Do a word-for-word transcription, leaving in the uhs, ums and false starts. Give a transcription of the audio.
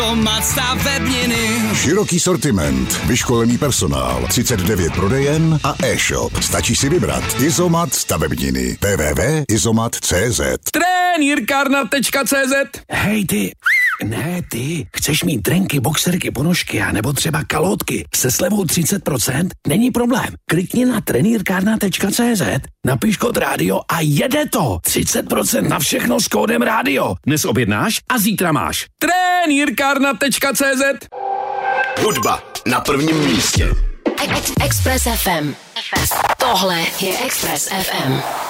Izomat stavebniny. Široký sortiment, vyškolený personál, třicet devět prodejen a e-shop. Stačí si vybrat. Izomat stavebniny. w w w tečka izomat tečka cé zet. Trenýrkárna tečka cé zet. Hej ty, ne ty, chceš mít drenky, boxerky, ponožky a nebo třeba kalhotky se slevou třicet procent? Není problém. Klikni na trenýrkárna tečka cé zet, napiš kód rádio a jede to. třicet procent na všechno s kódem rádio. Dnes objednáš a zítra máš. Trenýrkárna tečka cé zet. Hudba na prvním místě. Express ef em. Tohle je Express ef em.